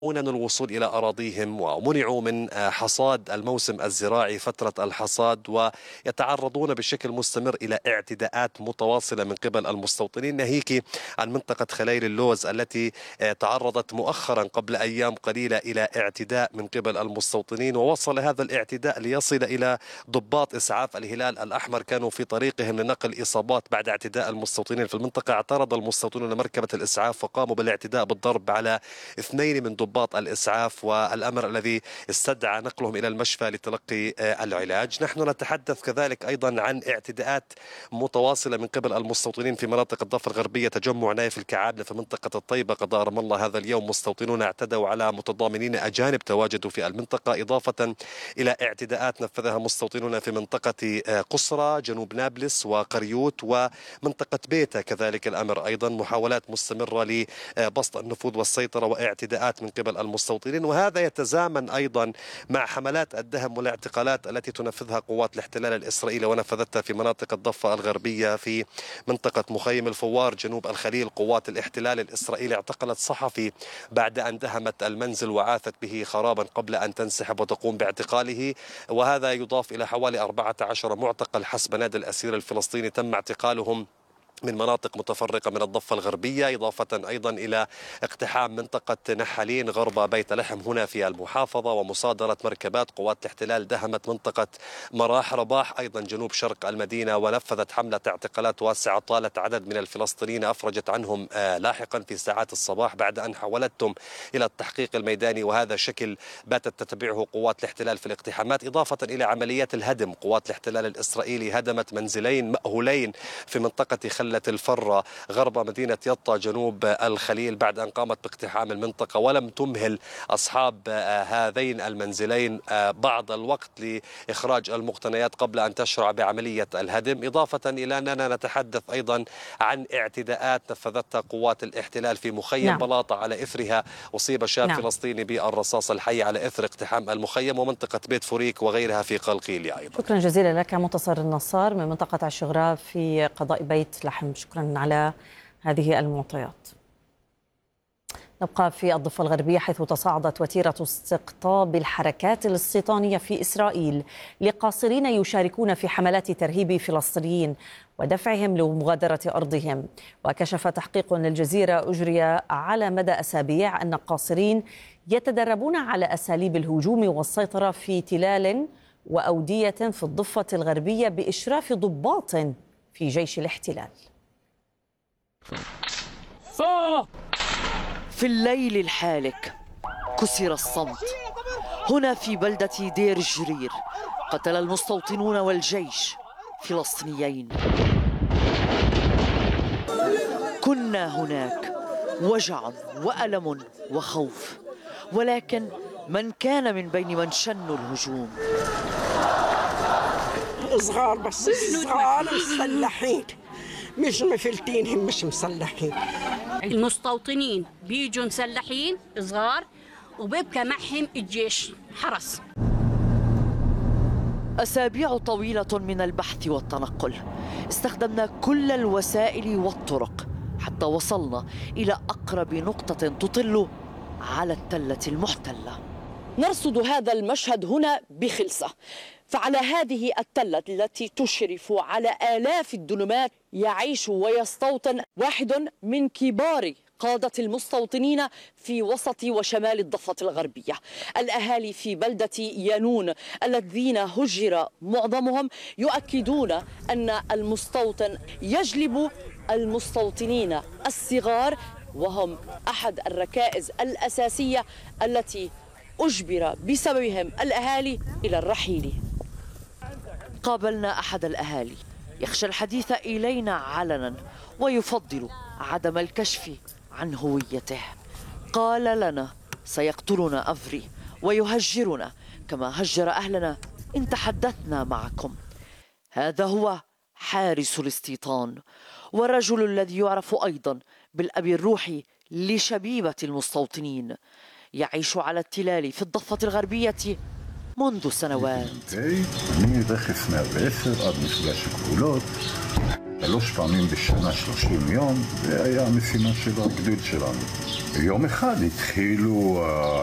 الوصول إلى أراضيهم ومنعوا من حصاد الموسم الزراعي فترة الحصاد، ويتعرضون بشكل مستمر إلى اعتداءات متواصلة من قبل المستوطنين، ناهيك عن منطقة خليل اللوز التي تعرضت مؤخرا قبل أيام قليلة إلى اعتداء من قبل المستوطنين، ووصل هذا الاعتداء ليصل إلى ضباط إسعاف الهلال الأحمر كانوا في طريقهم لنقل إصابات بعد اعتداء المستوطنين في المنطقة. اعترض المستوطنون مركبة الإسعاف وقاموا بالاعتداء بالضرب على 2 من ضباط الإسعاف، والأمر الذي استدعى نقلهم إلى المشفى لتلقي العلاج. نحن نتحدث كذلك أيضا عن اعتداءات متواصلة من قبل المستوطنين في مناطق الضفة الغربية، تجمع نايف الكعابلة في منطقة الطيبة قضاء رام الله. هذا اليوم مستوطنون اعتدوا على متضامنين أجانب تواجدوا في المنطقة، إضافة إلى اعتداءات نفذها مستوطنون في منطقة قصرة جنوب نابلس وقريوت ومنطقة بيتا. كذلك الأمر أيضا محاولات مستمرة لبسط النفوذ والسيطرة واعتداءات من قبل المستوطنين، وهذا يتزامن أيضا مع حملات الدهم والاعتقالات التي تنفذها قوات الاحتلال الإسرائيلي ونفذتها في مناطق الضفة الغربية. في منطقة مخيم الفوار جنوب الخليل قوات الاحتلال الإسرائيلي اعتقلت صحفي بعد أن دهمت المنزل وعاثت به خرابا قبل أن تنسحب وتقوم باعتقاله، وهذا يضاف إلى حوالي 14 معتقل حسب نادي الأسير الفلسطيني تم اعتقالهم من مناطق متفرقة من الضفة الغربية، إضافة أيضا إلى اقتحام منطقة نحالين غرب بيت لحم هنا في المحافظة، ومصادرة مركبات. قوات الاحتلال دهمت منطقة مراح رباح أيضا جنوب شرق المدينة، ونفذت حملة اعتقالات واسعة طالت عدد من الفلسطينيين أفرجت عنهم لاحقا في ساعات الصباح بعد أن حولتهم إلى التحقيق الميداني، وهذا شكل باتت تتبعه قوات الاحتلال في الاقتحامات. إضافة إلى عمليات الهدم، قوات الاحتلال الإسرائيلي هدمت منزلين مأهولين في منطقة خلة الفرة غرب مدينة يطا جنوب الخليل بعد أن قامت باقتحام المنطقة، ولم تمهل أصحاب هذين المنزلين بعض الوقت لإخراج المقتنيات قبل أن تشرع بعملية الهدم. إضافة إلى أننا نتحدث أيضا عن اعتداءات نفذتها قوات الاحتلال في مخيم بلاطة، على إثرها أصيب شاب فلسطيني بالرصاص الحي على إثر اقتحام المخيم، ومنطقة بيت فوريك وغيرها في قلقيلية أيضا. شكرا جزيلا لك منتصر النصار من منطقة الشغراء في قضاء بيت لحم، شكرا على هذه المعطيات. نبقى في الضفة الغربية حيث تصاعدت وتيرة استقطاب الحركات الاستيطانية في إسرائيل لقاصرين يشاركون في حملات ترهيب فلسطينيين ودفعهم لمغادرة أرضهم. وكشف تحقيق للجزيرة أجري على مدى أسابيع أن قاصرين يتدربون على أساليب الهجوم والسيطرة في تلال وأودية في الضفة الغربية بإشراف ضباط في جيش الاحتلال. في الليل الحالك كسر الصمت هنا في بلدة دير الجرير. قتل المستوطنون والجيش فلسطينيين. كنا هناك وجع وألم وخوف، ولكن من كان من بين من شنوا الهجوم؟ صغار، بس صغار مسلحين، مش مفلتين، هم مش مسلحين. المستوطنين بيجوا مسلحين صغار وبيبقى معهم الجيش حرس. أسابيع طويلة من البحث والتنقل، استخدمنا كل الوسائل والطرق حتى وصلنا إلى أقرب نقطة تطل على التلة المحتلة. نرصد هذا المشهد هنا بخلصة، فعلى هذه التلة التي تشرف على آلاف الدنمات يعيش ويستوطن واحد من كبار قادة المستوطنين في وسط وشمال الضفة الغربية. الأهالي في بلدة يانون الذين هجر معظمهم يؤكدون أن المستوطن يجلب المستوطنين الصغار، وهم أحد الركائز الأساسية التي أجبر بسببهم الأهالي إلى الرحيل. قابلنا أحد الأهالي يخشى الحديث إلينا علنا ويفضل عدم الكشف عن هويته. قال لنا سيقتلنا أفري ويهجرنا كما هجر أهلنا إن تحدثنا معكم. هذا هو حارس الاستيطان والرجل الذي يعرف أيضا بالأب الروحي لشبيبة المستوطنين، يعيش على التلال في الضفة الغربية منذ سنوات. 3 פעמים בשנה 30 יום, זה היה המשימה של הגדוד שלנו. יום אחד התחילו